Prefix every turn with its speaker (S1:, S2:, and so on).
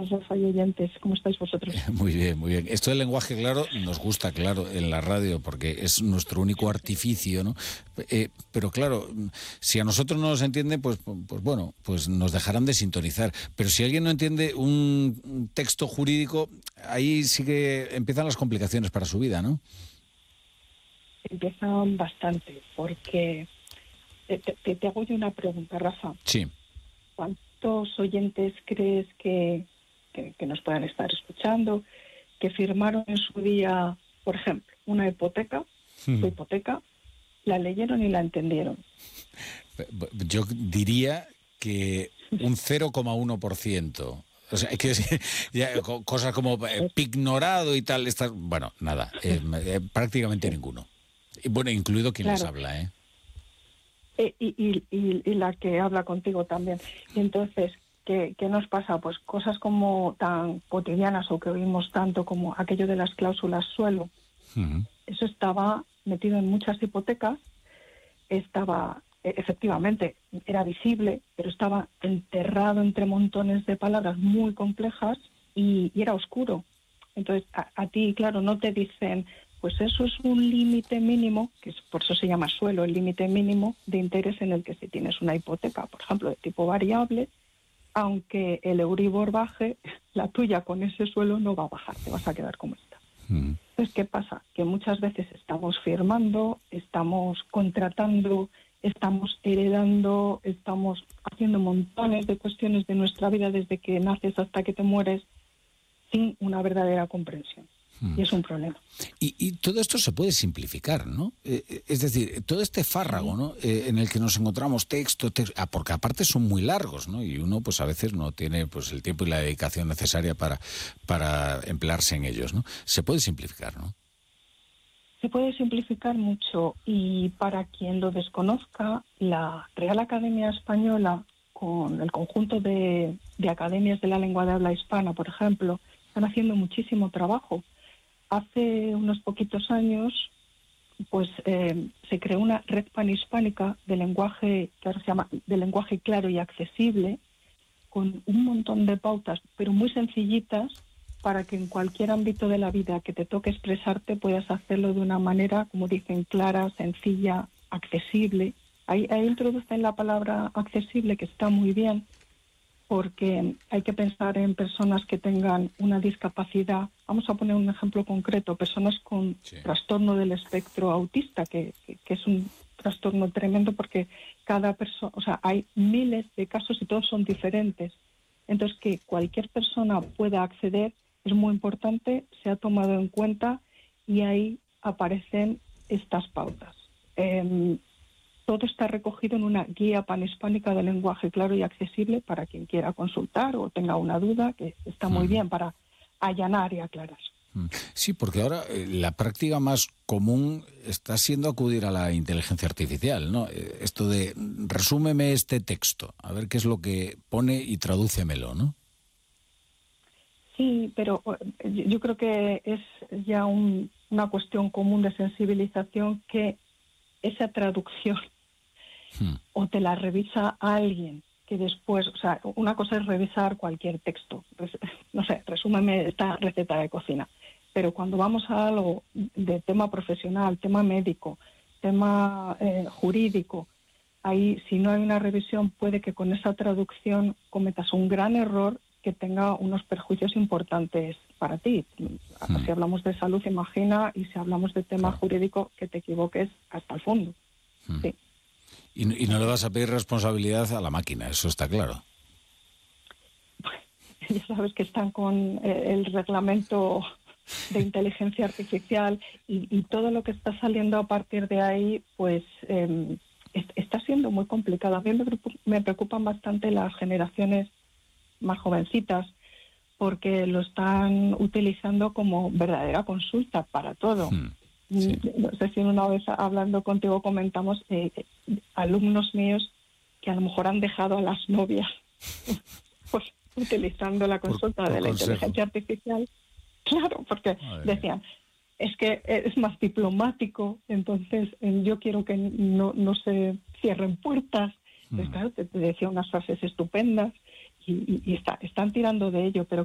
S1: días, Rafa y oyentes. ¿Cómo estáis vosotros?
S2: Muy bien, muy bien. Esto del lenguaje claro nos gusta, claro, en la radio, porque es nuestro único artificio, ¿no? Pero claro, si a nosotros no nos entiende, pues bueno, pues nos dejarán de sintonizar. Pero si alguien no entiende un texto jurídico, ahí sí que empiezan las complicaciones para su vida, ¿no?
S1: Empiezan bastante, porque te hago yo una pregunta, Rafa.
S2: Sí.
S1: ¿Cuántos oyentes crees que nos puedan estar escuchando, que firmaron en su día, por ejemplo, una hipoteca, su hipoteca, la leyeron y la entendieron?
S2: Yo diría que un 0,1%. O sea, que ya, cosas como pignorado y tal, bueno, nada, prácticamente ninguno. Y bueno, incluido quien les habla, ¿eh?
S1: Y la que habla contigo también. Y entonces, ¿qué nos pasa? Pues cosas como tan cotidianas o que oímos tanto como aquello de las cláusulas suelo. Eso estaba metido en muchas hipotecas, efectivamente, era visible, pero estaba enterrado entre montones de palabras muy complejas y era oscuro. Entonces, a ti, claro, no te dicen, pues eso es un límite mínimo, por eso se llama suelo, el límite mínimo de interés en el que si tienes una hipoteca, por ejemplo, de tipo variable, aunque el Euribor baje, la tuya con ese suelo no va a bajar, te vas a quedar como está. Entonces, ¿qué pasa? Que muchas veces estamos firmando, estamos contratando, estamos heredando, estamos haciendo montones de cuestiones de nuestra vida desde que naces hasta que te mueres sin una verdadera comprensión. Y es un problema.
S2: Y todo esto se puede simplificar, ¿no? Es decir, todo este fárrago, ¿no? En el que nos encontramos texto, porque aparte son muy largos, ¿no? Y uno, pues a veces no tiene pues el tiempo y la dedicación necesaria para emplearse en ellos, ¿no? Se puede simplificar, ¿no?
S1: Se puede simplificar mucho, y para quien lo desconozca, la Real Academia Española, con el conjunto de academias de la lengua de habla hispana, por ejemplo, están haciendo muchísimo trabajo. Hace unos poquitos años, pues se creó una red panhispánica de lenguaje, que ahora se llama de lenguaje claro y accesible, con un montón de pautas, pero muy sencillitas, para que en cualquier ámbito de la vida que te toque expresarte puedas hacerlo de una manera, como dicen, clara, sencilla, accesible. Ahí introducen la palabra accesible, que está muy bien, porque hay que pensar en personas que tengan una discapacidad. Vamos a poner un ejemplo concreto: personas con trastorno del espectro autista, que es un trastorno tremendo, porque cada persona, o sea, hay miles de casos y todos son diferentes. Entonces, que cualquier persona pueda acceder es muy importante, se ha tomado en cuenta, y ahí aparecen estas pautas. Todo está recogido en una guía panhispánica de lenguaje claro y accesible para quien quiera consultar o tenga una duda, que está muy bien para allanar y aclarar.
S2: Sí, porque ahora la práctica más común está siendo acudir a la inteligencia artificial, ¿no? Esto de resúmeme este texto, a ver qué es lo que pone y tradúcemelo, ¿no?
S1: Sí, pero yo creo que es ya una cuestión común de sensibilización, que esa traducción o te la revisa alguien que después, o sea, una cosa es revisar cualquier texto, no sé, resúmeme esta receta de cocina, pero cuando vamos a algo de tema profesional, tema médico, tema jurídico, ahí, si no hay una revisión, puede que con esa traducción cometas un gran error que tenga unos perjuicios importantes para ti. Si hablamos de salud, imagina, y si hablamos de tema jurídico, que te equivoques hasta el fondo. Sí.
S2: Y no le vas a pedir responsabilidad a la máquina, eso está claro.
S1: Ya sabes que están con el reglamento de inteligencia artificial, y todo lo que está saliendo a partir de ahí, pues está siendo muy complicado. A mí me preocupan bastante las generaciones más jovencitas, porque lo están utilizando como verdadera consulta para todo. Sí. No sé si una vez hablando contigo comentamos alumnos míos que a lo mejor han dejado a las novias pues utilizando la consulta de la inteligencia artificial. Claro, porque decían, es que es más diplomático, entonces yo quiero que no se cierren puertas. Entonces, claro, te decía unas frases estupendas, y están tirando de ello, pero